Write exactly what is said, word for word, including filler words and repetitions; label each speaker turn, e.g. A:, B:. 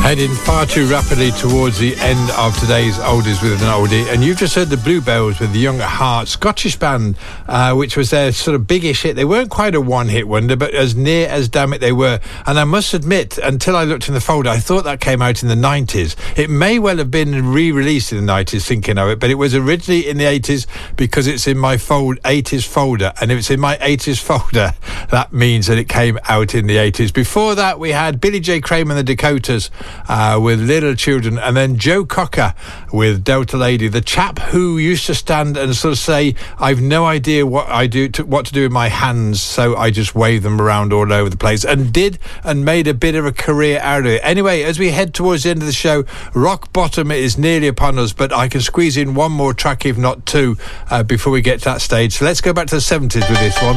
A: Heading far too rapidly towards the end of today's Oldies with an Oldie, and you've just heard the Bluebells with the Young at Heart, Scottish band, uh, which was their sort of biggish hit. They weren't quite a one-hit wonder, but as near as damn it they were. And I must admit, until I looked in the folder, I thought that came out in the nineties. It may well have been re-released in the nineties, thinking of it, but it was originally in the eighties because it's in my fold eighties folder, and if it's in my eighties folder, that means that it came out in the eighties. Before that, we had Billy J. Kramer and the Dakotas uh, with Little Children, and then Joe Cocker with Delta Lady, the chap who used to stand and sort of say, I've no idea what I do to, what to do with my hands, so I just wave them around all over the place, and did and made a bit of a career out of it. Anyway, as we head towards the end of the show, rock bottom is nearly upon us, but I can squeeze in one more track, if not two, uh, before we get to that stage. So let's go back to the seventies with this one.